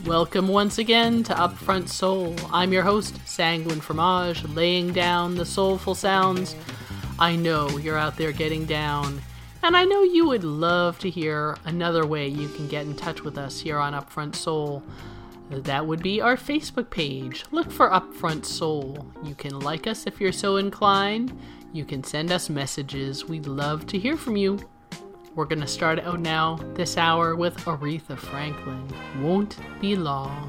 Welcome once again to Upfront Soul. I'm your host, Sanguine Fromage, laying down the soulful sounds. I know you're out there getting down, and I know you would love to hear another way you can get in touch with us here on Upfront Soul. That would be our Facebook page. Look for Upfront Soul. You can like us if you're so inclined. You can send us messages. We'd love to hear from you. We're going to start out now this hour with Aretha Franklin. Won't Be Long.